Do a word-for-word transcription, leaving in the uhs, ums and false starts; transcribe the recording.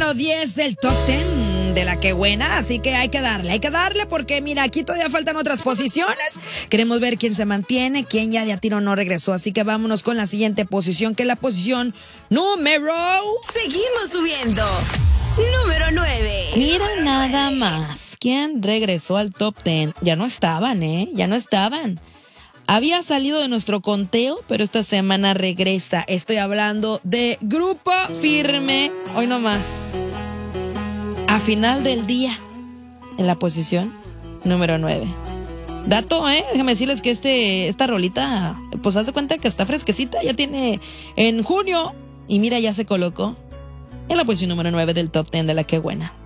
número diez del top diez de la que buena, así que hay que darle, hay que darle porque mira, aquí todavía faltan otras posiciones. Queremos ver quién se mantiene, quién ya de a tiro no regresó, así que vámonos con la siguiente posición, que es la posición número... Seguimos subiendo. Número nueve. Mira nada más, ¿quién regresó al top diez? Ya no estaban, ¿eh? Ya no estaban. Había salido de nuestro conteo, pero esta semana regresa. Estoy hablando de Grupo Firme. Hoy nomás. A final del día, en la posición número nueve. Dato, ¿eh? Déjame decirles que este, esta rolita, pues haz de cuenta que está fresquecita. Ya tiene en junio. Y mira, ya se colocó en la posición número nueve del top diez de la que buena.